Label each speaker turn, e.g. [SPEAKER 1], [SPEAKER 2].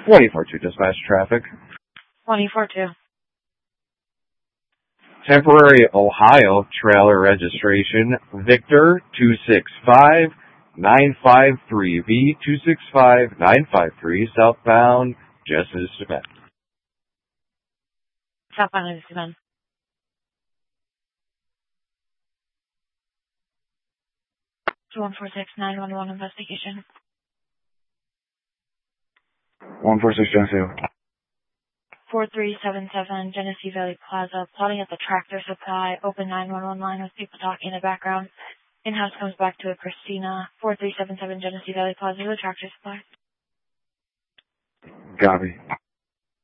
[SPEAKER 1] 24-2 dispatch traffic.
[SPEAKER 2] 24-2.
[SPEAKER 1] Temporary Ohio trailer registration Victor 265953V 265953 southbound Jessup.
[SPEAKER 2] Southbound Jessup. 2146911 investigation.
[SPEAKER 3] 146 Genesee.
[SPEAKER 2] 4377 Genesee Valley Plaza, plotting at the Tractor Supply, open 911 line with people talking in the background. In-house comes back to a Christina. 4377 Genesee Valley Plaza, the Tractor Supply.
[SPEAKER 3] Copy.